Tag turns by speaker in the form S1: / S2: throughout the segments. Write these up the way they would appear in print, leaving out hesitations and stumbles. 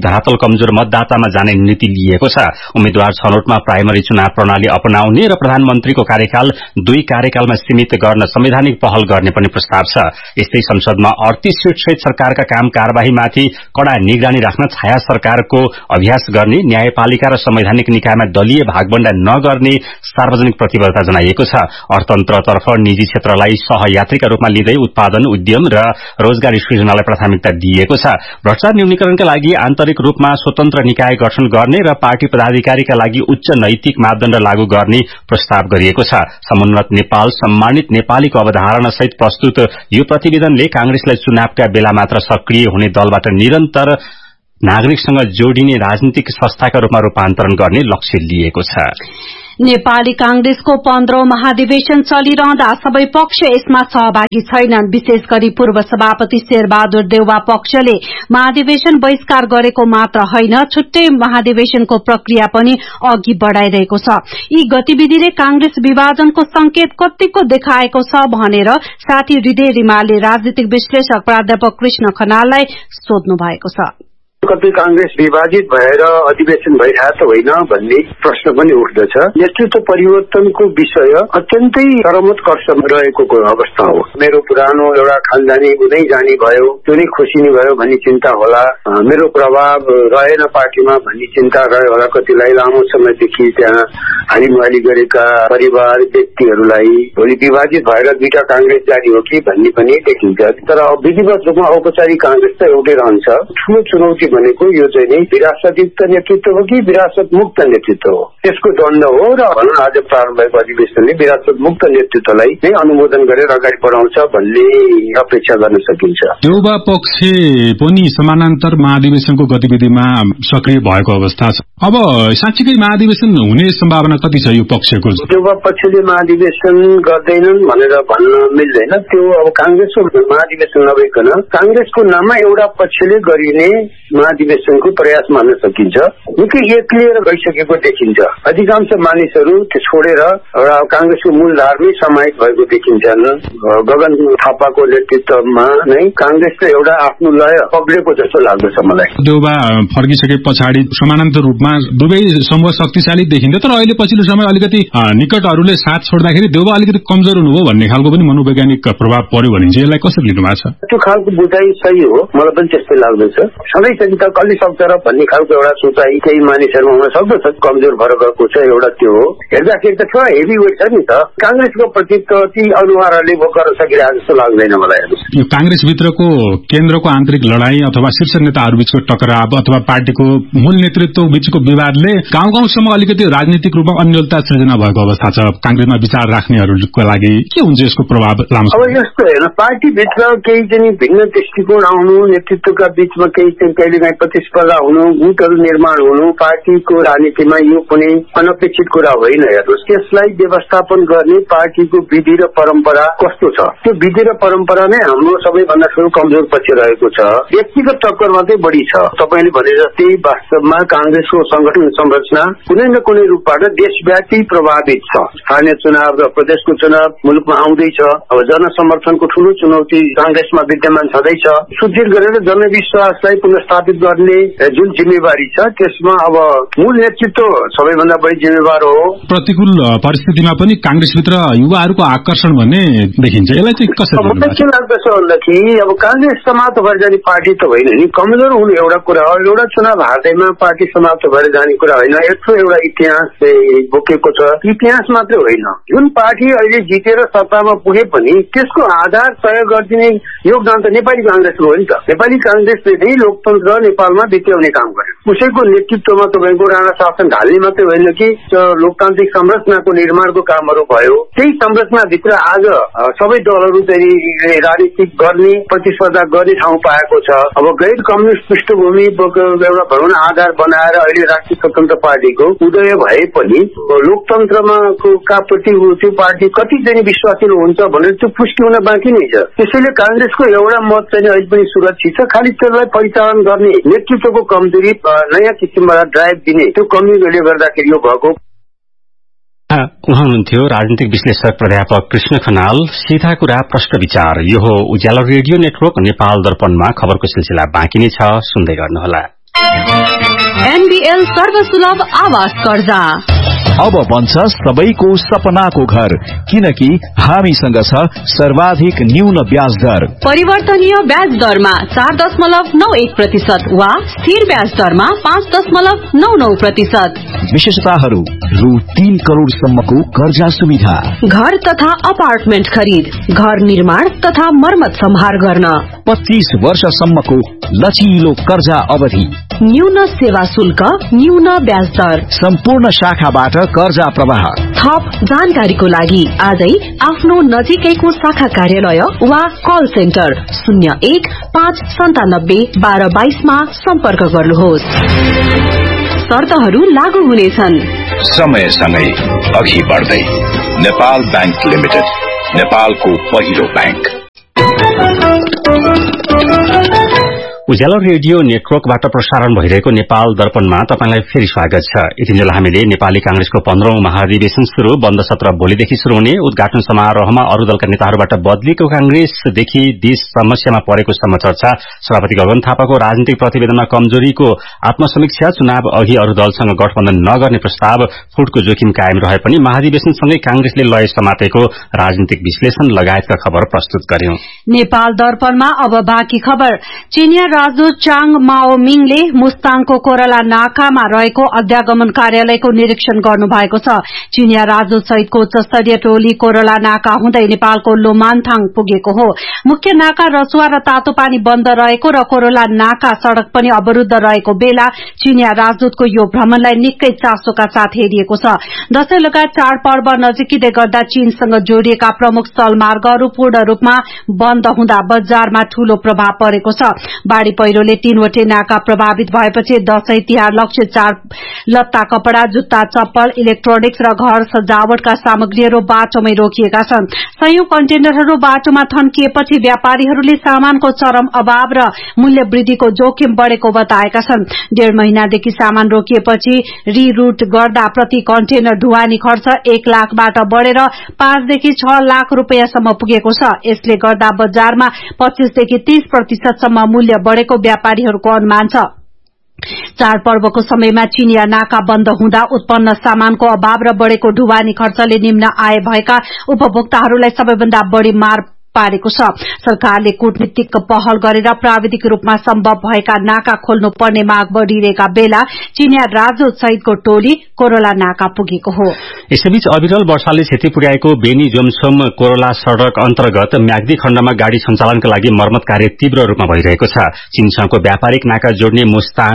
S1: धरातल कमजोर मतदातामा जाने नीति लिएको छ। उम्मेद्वार छनौटमा प्राइमरी चुनाव प्रणाली अपनाउने र प्रधानमन्त्रीको कार्यकाल 2 कार्यकालमा सीमित गर्न संवैधानिक पहल गर्ने पनि प्रस्ताव छ। यस्तै संसदमा 38 सीट सहित सरकारका काम कारबाहीमाथि कड़ा निगरानी राख्न छाया सरकारको अभ्यास गर्ने, न्यायपालिका र संवैधानिक निकायमा दलीय भागबण्डा नगर्ने सार्वजनिक प्रतिबद्धता जनाइएको छ। अर्थतन्त्रतर्फ निजी क्षेत्रलाई सहयात्रीका रूपमा लिँदै उत्पादन, उद्यम र रोजगारी सृजनालाई प्राथमिकता दिएको छ। भ्रष्टाचार न्यूनीकरणका लागि आन्तरिक रूपमा स्वतन्त्र निकाय गठन गर्ने र पार्टी पदाधिकारीका लागि उच्च नैतिक मापदण्ड लागू गर्ने प्रस्ताव गरिएको छ। समुन्नत नेपाल, सम्मानित नेपालीको अवधारणा सहित प्रस्तुत यो प्रतिवेदनले कांग्रेसलाई चुनावका बेला मात्र सक्रिय हुने दलबाट निरन्तर नागरिकसँग जोडिने राजनीतिक संस्थाका रूपमा रूपान्तरण गर्ने लक्ष्य लिएको छ।
S2: नेपाली कांग्रेसको 15औं महाधिवेशन चलिरहँदा सबै पक्ष यसमा सहभागी छैनन्। विशेष गरी पूर्व सभापति शेरबहादुर देउवा पक्षले महाधिवेशन बहिष्कार गरेको मात्र होइन, छुट्टै महाधिवेशनको प्रक्रिया पनि अघि बढ़ाइरहेको छ। यी गतिविधिले कांग्रेस विभाजनको संकेत कतिको देखाएको छ भनेर साथी हृदय रिमालले राजनीतिक विश्लेषक प्राध्यापक कृष्ण खनाललाई सोध्नु भएको छ।
S3: कतै कांग्रेस विभाजित भएर अधिवेशन भइरहेको होइन भन्ने प्रश्न पनि उठ्दछ। नेतृत्व परिवर्तनको विषय अत्यन्तै सरमोत्कर्ष रहेको अवस्था हो। मेरो पुरानो एउटा खानदानी उदै जाने भयो, त्यो नै खुसी नै भयो भन्ने चिन्ता होला, मेरो प्रभाव रहेन पार्टीमा भन्ने चिन्ता रह्यो होला कतिलाई। लामो समयदेखि त्यहाँ हालिमुहाली गरेका परिवार व्यक्तिहरूलाई भोलि विभाजित भएर 2टा कांग्रेस जारी हो कि भन्ने पनि देखिन्छ। तर विधिवत रूपमा औपचारिक कांग्रेस त एउटै रहन्छ। ठूलो चुनौती भनेको यो चाहिँ नै विरासतयुक्त नेतृत्व हो कि विरासत मुक्त नेतृत्व हो, त्यसको द्वन्द हो। र भनौँ आज प्रारम्भ भएको अधिवेशनले विरासत मुक्त नेतृत्वलाई नै अनुमोदन गरेर अगाडि बढाउँछ भन्ने अपेक्षा गर्न सकिन्छ।
S4: देउवा पक्ष पनि समानान्तर महाधिवेशनको गतिविधिमा सक्रिय भएको अवस्था छ। अब साँच्चीकै महाधिवेशन हुने सम्भावना कति छ यो पक्षको?
S3: देउवा पक्षले महाधिवेशन गर्दैनन् भनेर भन्न मिल्दैन। त्यो अब कांग्रेसको महाधिवेशन नभइकन कांग्रेसको नाममा एउटा पक्षले गरिने महाधिवेशनको प्रयास मान्न सकिन्छ। निकै एक्लिएर गइसकेको देखिन्छ। अधिकांश मानिसहरू त्यो छोडेर एउटा कांग्रेसको मूलधारमै समाहित भएको देखिन्छन्। गगन थापाको नेतृत्वमा नै कांग्रेसले एउटा आफ्नो लय पक्रेको जस्तो लाग्दछ मलाई।
S4: देउवा फर्किसके पछाडि समानान्तर रूपमा दुवै समूह शक्तिशाली देखिन्थ्यो, तर अहिले पछिल्लो समय अलिकति निकटहरूले साथ छोड्दाखेरि देउवा अलिकति कमजोर हुनुभयो भन्ने खालको पनि मनोवैज्ञानिक प्रभाव पर्यो भनिन्छ। यसलाई कसरी लिनु भएको छ?
S3: त्यो खालको बुझाइ सही हो, मलाई पनि त्यस्तै लाग्दछ। सधैँ त कसले सक्छ र भन्ने खालको एउटा सोचाइ केही मानिसहरूमा हुन सक्दछ। कमजोर भएर गएको छ एउटा त्यो हो। हेर्दाखेरि त थोड़ा हेभी वेट छ नि त। कांग्रेसको प्रति ती अनुहारहरूले गर्न सकिरहेको जस्तो लाग्दैन मलाई।
S4: यो कांग्रेसभित्रको केन्द्रको आन्तरिक लडाई अथवा शीर्ष नेताहरू बीचको टकराव अथवा पार्टीको मूल नेतृत्व बीचको विवादले गाउँ गाउँसम्म अलिकति राजनीतिक रूपमा अन्यलता सृजना भएको अवस्था छ। कांग्रेसमा विचार राख्नेहरूको लागि के हुन्छ यसको प्रभाव लामो?
S3: अब यस्तो हेर्नु, पार्टीभित्र केही चाहिँ भिन्न दृष्टिकोण आउनु, नेतृत्वका बीचमा केही कहिलेकाहीँ प्रतिस्पर्धा हुनु, गुटहरू निर्माण हुनु पार्टीको राजनीतिमा यो कुनै अनपेक्षित कुरा होइन। हेर्नुहोस्, त्यसलाई व्यवस्थापन गर्ने पार्टीको विधि र परम्परा कस्तो छ, त्यो विधि र परम्परा नै हाम्रो सबैभन्दा ठूलो कमजोर पक्ष रहेको छ। व्यक्तिगत टक्कर मात्रै बढी छ। तपाईँले भने जस्तै वास्तवमा कांग्रेसको संगठन संरचना कुनै न कुनै रूपबाट देशव्यापी प्रभावित छ। स्थानीय चुनाव र प्रदेशको चुनाव मुलुकमा आउँदैछ। अब जनसमर्थनको ठूलो चुनौती कांग्रेसमा विद्यमान छँदैछ। सुदृढ गरेर जनविश्वासलाई पुनर्स्थापित गर्ने जुन जिम्मेवारी छ त्यसमा अब मूल नेतृत्व सबैभन्दा बढी जिम्मेवार हो।
S4: प्रतिकूल परिस्थितिमा पनि कांग्रेसभित्र युवाहरूको आकर्षण भन्ने देखिन्छ। यसलाई चाहिँ कसरी
S3: के लाग्दछ भन्दाखेरि अब कांग्रेस समाप्त भएर जाने पार्टी त होइन नि। कमजोर हुनु एउटा कुरा हो, एउटा चुनाव हार्दैमा पार्टी समाप्त भएर जाने कुरा होइन। यत्रो एउटा इतिहास बोकेको छ। इतिहास मात्रै होइन, जुन पार्टी अहिले जितेर सत्तामा पुगे पनि त्यसको आधार तय गरिदिने योगदान त नेपाली कांग्रेसको हो नि त। नेपाली कांग्रेसले नै लोकतन्त्र नेपालमा बित्याउने काम गर्यो। उसैको नेतृत्वमा तपाईँको राणा शासन ढाल्ने मात्रै होइन कि लोकतान्त्रिक संरचनाको निर्माणको कामहरू भयो। त्यही संरचनाभित्र आज सबै दलहरू चाहिँ राजनीतिक गर्ने, प्रतिस्पर्धा गर्ने ठाउँ पाएको छ। अब गैर कम्युनिस्ट पृष्ठभूमि एउटा भनौँ न आधार बनाएर अहिले राष्ट्रिय स्वतन्त्र पार्टीको उदय भए पनि लोकतन्त्रमा प्रति त्यो पार्टी कति चाहिँ विश्वासिलो हुन्छ भनेर त्यो पुष्टि हुन बाँकी नै छ। त्यसैले कांग्रेसको एउटा मत चाहिँ अहिले पनि सुरक्षित छ। खालि त्यसलाई परिचालन गर्ने नेतृत्वको कमजोरी, नयाँ किसिमबाट ड्राइभ दिने त्यो कमजोरीले गर्दाखेरि यो भएको।
S1: उहाँ हुनुहुन्थ्यो राजनीतिक विश्लेषक प्राध्यापक कृष्ण खनाल। सीधा कुरा प्रश्न विचार। यो हो उज्यालो रेडियो नेटवर्क नेपाल दर्पणमा खबरको सिलसिला बाँकी नै छ, सुन्दै गर्नुहोला।
S2: एनबीएल सर्वसुलभ आवास कर्जा
S5: अब बन्छ सबैको सपनाको घर, किनकि हामीसँग छ सर्वाधिक न्यून ब्याज दर।
S2: परिवर्तनीय ब्याज दरमा 4.91% वा स्थिर ब्याज दरमा 5.99%।
S5: विशेषताहरू: रु 3 करोड़ सम्मको कर्जा सुविधा,
S2: घर तथा अपार्टमेन्ट खरीद, घर निर्माण तथा मर्मत सम्हार गर्न,
S5: 25 वर्षसम्मको लचिलो कर्जा अवधि,
S2: न्यून सेवा शुल्क, न्यून ब्याज दर,
S5: सम्पूर्ण शाखाबाट कर्जा प्रवाह।
S2: थप जानकारीको लागि आजै आफ्नो नजिकैको शाखा कार्यालय वा कल सेन्टर 01-597-1222 मा सम्पर्क गर्नुहोस्। शर्तहरू लागू हुनेछन्।
S6: समयसँगै अघि बढ्दै नेपाल बैंक लिमिटेड, नेपालको पहिलो बैंक।
S1: उज्यालो रेडियो नेटवर्कबाट प्रसारण भइरहेको नेपाल दर्पणमा तपाईंलाई फेरि स्वागत छ। यतिन्जेल हामीले नेपाली कांग्रेसको 15औं महाधिवेशन शुरू, बन्द सत्र भोलिदेखि शुरू हुने, उद्घाटन समारोहमा अरू दलका नेताहरूबाट बदलिएको कांग्रेसदेखि देश समस्यामा परेको सम्म चर्चा, सभापति गगन थापाको राजनीतिक प्रतिवेदनमा कमजोरीको आत्मसमीक्षा, चुनाव अघि अरू दलसँग गठबन्धन नगर्ने प्रस्ताव, फुटको जोखिम कायम रहे पनि महाधिवेशनसँगै कांग्रेसले लय समातेको राजनीतिक विश्लेषण लगायतका खबर प्रस्तुत गर्यौं।
S2: नेपाल दर्पणमा अब बाँकी खबर। चीनिया राजदूत चाङ माओमिङले मुस्ताङको कोरला नाकामा रहेको अध्यागमन कार्यालयको निरीक्षण गर्नु भएको छ। चीनिया राजदूत सहितको उच्च स्तरीय टोली कोरला नाका हुँदै नेपालको लोमान्थाङ पुगेको हो। मुख्य नाका रसुवा र तातो पानी बन्द रहेको र कोरला नाका सड़क पनि अवरूद्ध रहेको बेला चीनिया राजदूतको यो भ्रमणलाई निकै चासोका साथ हेरिएको छ। दशैं लगायत चाडपर्व नजिकिँदै गर्दा चीनसँग जोडिएका प्रमुख स्थलमार्गहरू पूर्ण रूपमा बन्द हुँदा बजारमा ठूलो प्रभाव परेको छ। बाढ़ी पहिरोले 3वटै नाका प्रभावित भएपछि दशैं तिहार लक्षित चाड लत्ता, कपड़ा, जुत्ता, चप्पल, इलेक्ट्रोनिक्स र घर सजावटका सामग्रीहरू बाटोमै रोकिएका छन्। सयौं कन्टेनरहरू बाटोमा थन्किएपछि व्यापारीहरूले सामानको चरम अभाव र मूल्य वृद्धिको जोखिम बढ़ेको बताएका छन्। 1.5 महिनादेखि सामान रोकिएपछि रिरूट गर्दा प्रति कन्टेनर ढुवानी खर्च 1 लाखबाट बढ़ेर 5 देखि 6 लाख रूपियाँसम्म पुगेको छ। यसले गर्दा बजारमा 25 देखि 30% सम्म मूल्य बढ़ेको व्यापारीहरूको अनुमान छ। चाडपर्वको समयमा चीनिया नाका बन्द हुँदा उत्पन्न सामानको अभाव र बढ़ेको ढुवानी खर्चले निम्न आय भएका उपभोक्ताहरूलाई सबैभन्दा बढ़ी मार पारेको छ। सरकारले कूटनीतिक पहल गरेर प्राविधिक रूपमा सम्भव भएका नाका खोल्नु पर्ने माग बढ़िरहेका बेला चीनिया राजदूत सहितको टोली कोरला नाका पुगेको हो।
S1: यसैबीच अविरल वर्षाले क्षति पुर्याएको बेनी जोमसोम कोरला सड़क अन्तर्गत म्याग्दी खण्डमा गाड़ी सञ्चालनका लागि मर्मत कार्य तीव्र रूपमा भइरहेको छ। चीनसँगको व्यापारिक नाका जोड्ने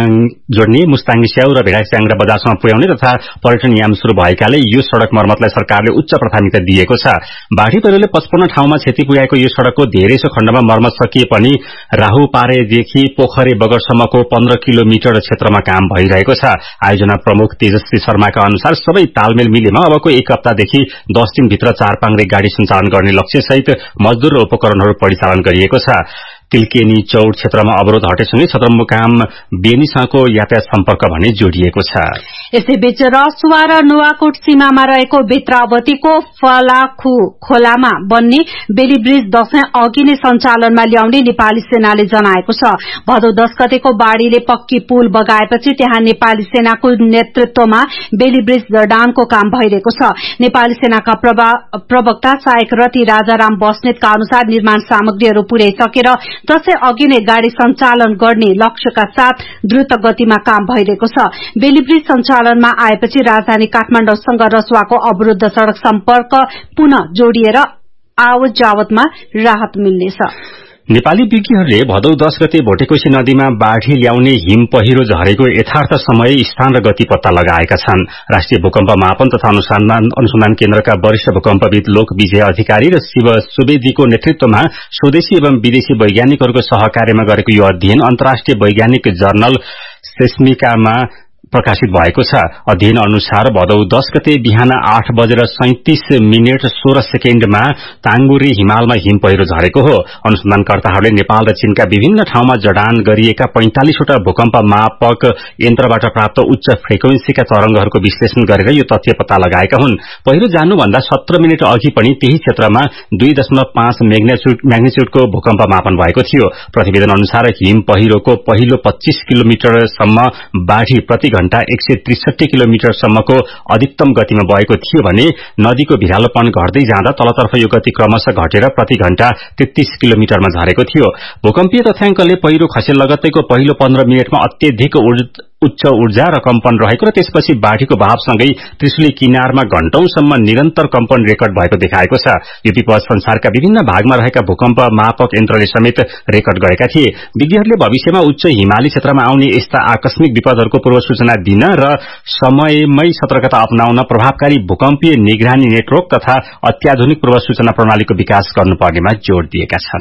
S1: मुस्ताङ स्याउ र भेडास्याङ्ग्रा बजारसम्म पुर्याउने तथा पर्यटन याम शुरू भएकाले यो सड़क मर्मतलाई सरकारले उच्च प्राथमिकता दिएको छ। बाढ़ी पहिरोले 55 ठाउँमा क्षति पुर्याएको यो सड़कको धेरैसो खण्डमा मर्मत सकिए पनि राहुपारेदेखि पोखरे बगरसम्मको 15 किलोमिटर क्षेत्रमा काम भइरहेको छ। आयोजना प्रमुख तेजस्वी शर्माका अनुसार सबै तालमेल मिलेमा अबको 1 हप्तादेखि 10 दिनभित्र 4 पाङ्ग्रे गाड़ी सञ्चालन गर्ने लक्ष्यसहित मजदूर र उपकरणहरू परिचालन गरिएको छ। तिल्केनी चौड क्षेत्रमा अवरोध हटेसँगै सदरमुकाम बेनीसँगको यातायात सम्पर्क भने जोडिएको छ।
S2: यसैबीच रसुवा र नुवाकोट सीमामा रहेको भित्रावतीको फलाखु खोलामा बन्ने बेली ब्रिज दशैं अघि नै सञ्चालनमा ल्याउने नेपाली सेनाले जनाएको छ। भदौ 10 गतेको बाढ़ीले पक्की पुल बगाएपछि त्यहाँ नेपाली सेनाको नेतृत्वमा बेली ब्रिज जडानको काम भइरहेको छ। नेपाली सेनाका प्रवक्ता सहायक रति राजाराम बस्नेतका अनुसार निर्माण सामग्रीहरू पुर्याइसकेर दशैं अघि नै गाड़ी सञ्चालन गर्ने लक्ष्यका साथ द्रुत गतिमा काम भइरहेको छ। बेली ब्रिज सञ्चालनमा आएपछि राजधानी काठमाडौँसँग रसुवाको अवरूद्ध सड़क सम्पर्क पुनः जोडिएर आवत जावतमा राहत मिल्नेछ।
S1: नेपाली विज्ञहरूले भदौ 10 गते भोटेकोशी नदीमा बाढ़ी ल्याउने हिम पहिरो झरेको यथार्थ समय, स्थान र गति पत्ता लगाएका छन्। राष्ट्रिय भूकम्प मापन तथा अनुसन्धान केन्द्रका वरिष्ठ भूकम्पविद लोक विजय अधिकारी र शिव सुवेदीको नेतृत्वमा स्वदेशी एवं विदेशी वैज्ञानिकहरूको सहकार्यमा गरेको यो अध्ययन अन्तर्राष्ट्रिय वैज्ञानिक जर्नल सेस्मिकामा प्रकाशित भएको छ। अध्ययन अनुसार भदौ 10 गते बिहान 8:37:16 ताङ्गुरी हिमालमा हिम पहिरो झरेको हो। अनुसन्धानकर्ताहरूले नेपाल र चीनका विभिन्न ठाउँमा जडान गरिएका 45वटा भूकम्प मापक यन्त्रबाट प्राप्त उच्च फ्रिक्वेन्सीका तरंगहरूको विश्लेषण गरेर यो तथ्य पत्ता लगाएका हुन्। पहिरो जानुभन्दा 17 मिनेट अघि पनि त्यही क्षेत्रमा 2.5 म्याग्निच्युडको भूकम्प मापन भएको थियो। प्रतिवेदन अनुसार हिम पहिरोको पहिलो 25 किलोमिटरसम्म बाढ़ी प्रति घण्टा 163 किलोमिटरसम्मको अधिकतम गतिमा बगेको थियो भने नदीको भिरालोपन घट्दै जाँदा तलतर्फ यो गति क्रमशः घटेर प्रति घण्टा 33 किलोमिटरमा झरेको थियो। भूकम्पीय तथ्याङ्कले पहिरो खसे लगत्तैको पहिलो 15 मिनेटमा अत्यधिक उच्च ऊर्जा र कम्पन रहेको र त्यसपछि बाढ़ीको भावसँगै त्रिशुली किनारमा घण्टौंसम्म निरन्तर कम्पन रेकर्ड भएको देखाएको छ। यो विपद संसारका विभिन्न भागमा रहेका भूकम्प मापक यन्त्रले समेत रेकर्ड गरेका थिए। विज्ञहरूले भविष्यमा उच्च हिमाली क्षेत्रमा आउने यस्ता आकस्मिक विपदहरूको पूर्व सूचना दिन र समयमै सतर्कता अपनाउन प्रभावकारी भूकम्पीय निगरानी नेटवर्क तथा अत्याधुनिक पूर्व सूचना प्रणालीको विकास गर्नुपर्नेमा जोड़ दिएका छन्।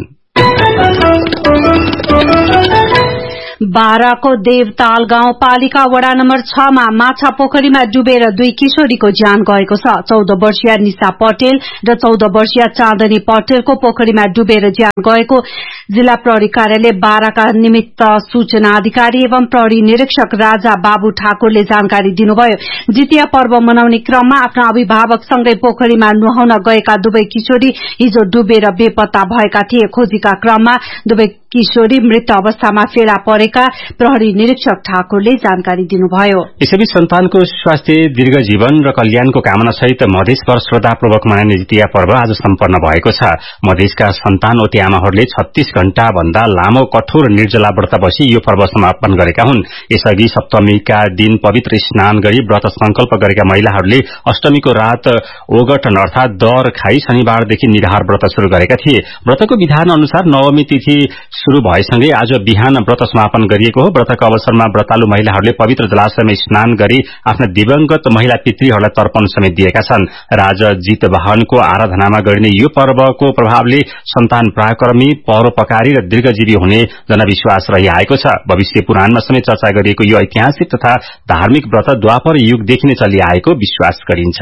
S2: बाराको देवताल गाउँपालिका वडा नम्बर 6 मा माछा पोखरीमा डुबेर 2 किशोरीको ज्यान गएको छ। 14 वर्षीय निशा पटेल र 14 वर्षीय चाँदनी पटेलको पोखरीमा डुबेर ज्यान गएको जिल्ला प्रहरी कार्यालय बाराका निमित्त सूचना अधिकारी एवं प्रहरी निरीक्षक राजा बाबु ठाकुरले जानकारी दिनुभयो। जितिया पर्व मनाउने क्रममा आफ्ना अभिभावकसँगै पोखरीमा नुहाउन गएका दुवै किशोरी हिजो डुबेर बेपत्ता भएका थिए। खोजीका क्रममा दुवै किशोरी मृत अवस्थामा फेला परेका प्रहरी निरीक्षक ठाकुरले जानकारी दिनुभयो।
S1: यसैबीच सन्तानको स्वास्थ्य, दीर्घ जीवन र कल्याणको कामना सहित मधेसभर श्रद्धापूर्वक मनाइने जितिया पर्व आज सम्पन्न भएको छ। मधेसका सन्तानवती आमाहरूले 36 घण्टा भन्दा लामो कठोर निर्जला व्रत बसी यो पर्व समापन गरेका हुन्। यसअघि सप्तमीका दिन पवित्र स्नान गरी व्रत संकल्प गरेका महिलाहरूले अष्टमीको रात ओगटन अर्थात दर खाई शनिबारदेखि निराहार व्रत शुरू गरेका थिए। व्रतको विधान अनुसार नवमी तिथि शुरू भएसँगै आज बिहान व्रत समापन गरिएको हो। व्रतका अवसरमा व्रतालु महिलाहरूले पवित्र जलाशयमा स्नान गरी आफ्ना दिवंगत महिला पितृहरूलाई तर्पण समेत दिएका छन्। राजा जितवाहनको आराधनामा गरिने यो पर्वको प्रभावले सन्तान पराक्रमी, परोपकारी र दीर्घजीवी हुने जनविश्वास रहिआएको छ। भविष्य पुराणमा समेत चर्चा गरिएको यो ऐतिहासिक तथा धार्मिक व्रत द्वापर युगदेखि नै चलिआएको विश्वास गरिन्छ।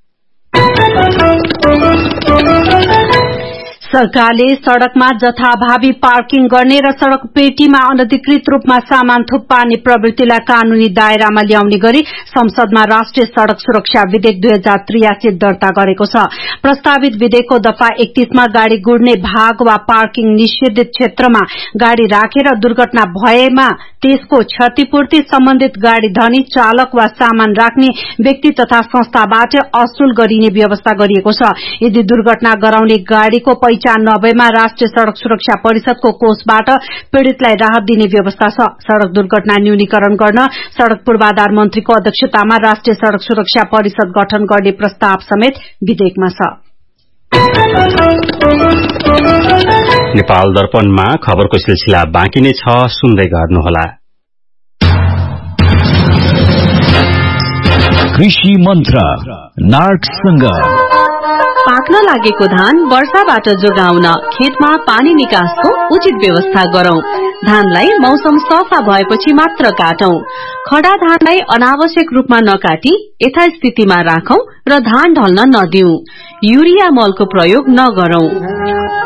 S2: सरकारले सड़कमा जथाभावी पार्किङ गर्ने र सड़क पेटीमा अनधिकृत रूपमा सामान थुपार्ने प्रवृत्तिलाई कानूनी दायरामा ल्याउने गरी संसदमा राष्ट्रिय सड़क सुरक्षा विधेयक 2083 दर्ता गरेको छ। प्रस्तावित विधेयकको दफा 31 मा गाड़ी गुड्ने भाग वा पार्किङ निषेधित क्षेत्रमा गाड़ी राखेर दुर्घटना भएमा त्यसको क्षतिपूर्ति सम्बन्धित गाड़ी धनी, चालक वा सामान राख्ने व्यक्ति तथा संस्थाबाट असुल गरिने व्यवस्था गरिएको छ। यदि दुर्घटना गराउने गाड़ीको पहिचान नभएमा राष्ट्रिय सड़क सुरक्षा परिषदको कोषबाट पीड़ितलाई राहत दिने व्यवस्था छ। सड़क दुर्घटना न्यूनीकरण गर्न सड़क पूर्वाधार मन्त्रीको अध्यक्षतामा राष्ट्रिय सड़क सुरक्षा परिषद गठन गर्ने प्रस्ताव समेत विधेयकमा छ।
S1: नेपाल दर्पणमा खबरको सिलसिला बाँकी नै छ, सुन्दै गर्नुहोला।
S5: कृषि मन्त्र नार्कसँग
S7: पाक्न लागेको धान वर्षाबाट जोगाउन खेतमा पानी निकासको उचित व्यवस्था गरौं। धानलाई मौसम सफा भएपछि मात्र काटौं। खडा धानलाई अनावश्यक रूपमा नकाटी यथास्थितिमा राखौं र धान ढल्न नदिऊ। युरिया मलको प्रयोग नगरौं।